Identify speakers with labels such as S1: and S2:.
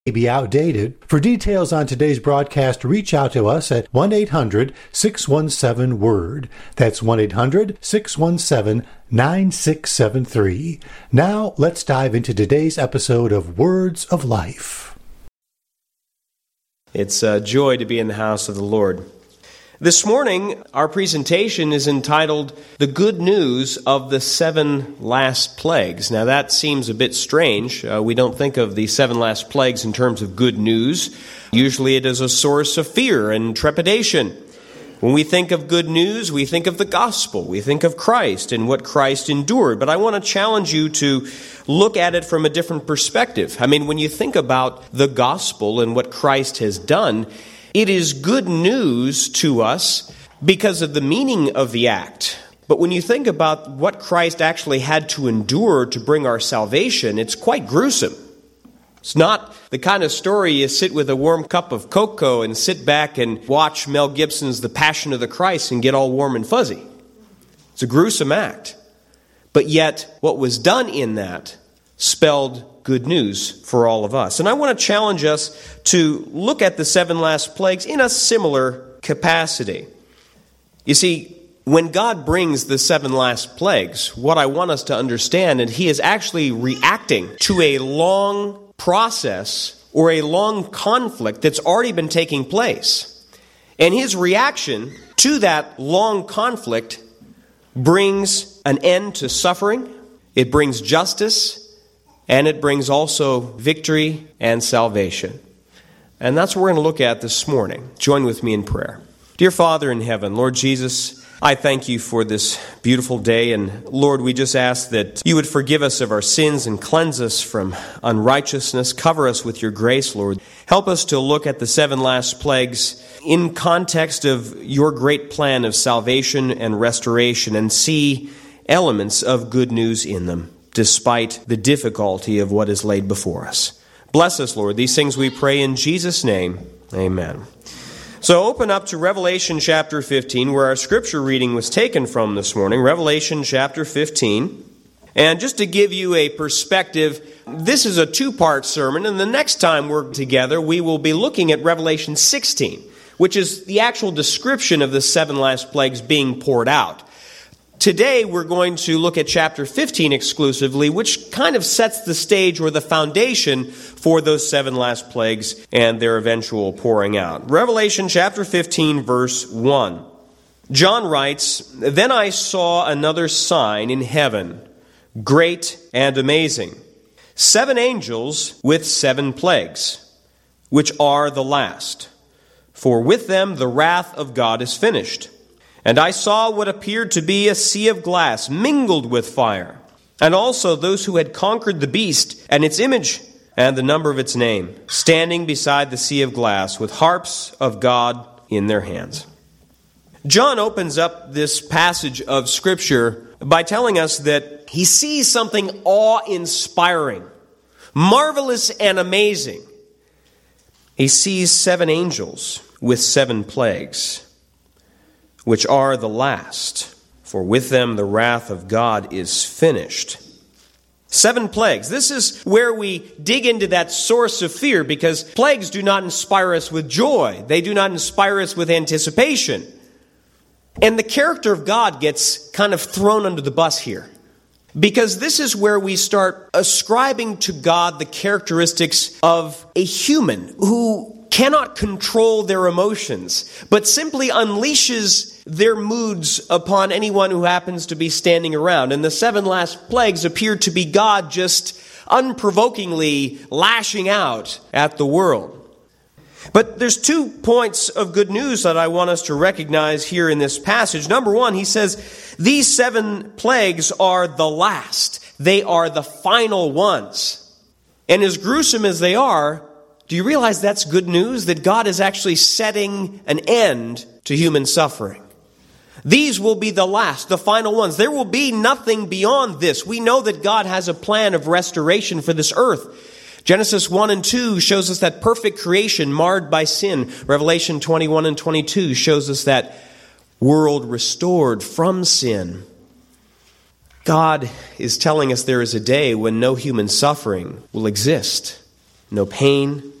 S1: be outdated. For details on today's broadcast, reach out to us at 1-800-617-WORD. That's 1-800-617-9673. Now, let's dive into today's episode of Words of Life.
S2: It's a joy to be in the house of the Lord. This morning, our presentation is entitled, The Good News of the Seven Last Plagues. Now, that seems a bit strange. We don't think of the seven last plagues in terms of good news. Usually it is a source of fear and trepidation. When we think of good news, we think of the gospel. We think of Christ and what Christ endured. But I want to challenge you to look at it from a different perspective. I mean, when you think about the gospel and what Christ has done, it is good news to us because of the meaning of the act. But when you think about what Christ actually had to endure to bring our salvation, it's quite gruesome. It's not the kind of story you sit with a warm cup of cocoa and sit back and watch Mel Gibson's The Passion of the Christ and get all warm and fuzzy. It's a gruesome act. But yet, what was done in that spelled good news for all of us. And I want to challenge us to look at the seven last plagues in a similar capacity. You see, when God brings the seven last plagues, what I want us to understand is He is actually reacting to a long process or a long conflict that's already been taking place. And His reaction to that long conflict brings an end to suffering, it brings justice, and it brings also victory and salvation. And that's what we're going to look at this morning. Join with me in prayer. Dear Father in heaven, Lord Jesus, I thank you for this beautiful day. And Lord, we just ask that you would forgive us of our sins and cleanse us from unrighteousness. Cover us with your grace, Lord. Help us to look at the seven last plagues in context of your great plan of salvation and restoration and see elements of good news in them, despite the difficulty of what is laid before us. Bless us, Lord. These things we pray in Jesus' name. Amen. So open up to Revelation chapter 15, where our scripture reading was taken from this morning. Revelation chapter 15. And just to give you a perspective, this is a two-part sermon, and the next time we're together, we will be looking at Revelation 16, which is the actual description of the seven last plagues being poured out. Today, we're going to look at chapter 15 exclusively, which kind of sets the stage or the foundation for those seven last plagues and their eventual pouring out. Revelation chapter 15, verse 1. John writes, Then I saw another sign in heaven, great and amazing. 7 angels with 7 plagues, which are the last. For with them the wrath of God is finished. And I saw what appeared to be a sea of glass mingled with fire, and also those who had conquered the beast and its image and the number of its name, standing beside the sea of glass with harps of God in their hands. John opens up this passage of Scripture by telling us that he sees something awe-inspiring, marvelous and amazing. He sees 7 angels with 7 plagues, which are the last, for with them the wrath of God is finished. 7 plagues. This is where we dig into that source of fear, because plagues do not inspire us with joy. They do not inspire us with anticipation. And the character of God gets kind of thrown under the bus here, because this is where we start ascribing to God the characteristics of a human who cannot control their emotions, but simply unleashes their moods upon anyone who happens to be standing around. And the 7 last plagues appear to be God just unprovokingly lashing out at the world. But there's 2 points of good news that I want us to recognize here in this passage. Number 1, he says, these 7 plagues are the last. They are the final ones. And as gruesome as they are, do you realize that's good news? That God is actually setting an end to human suffering. These will be the last, the final ones. There will be nothing beyond this. We know that God has a plan of restoration for this earth. Genesis 1 and 2 shows us that perfect creation marred by sin. Revelation 21 and 22 shows us that world restored from sin. God is telling us there is a day when no human suffering will exist. no pain,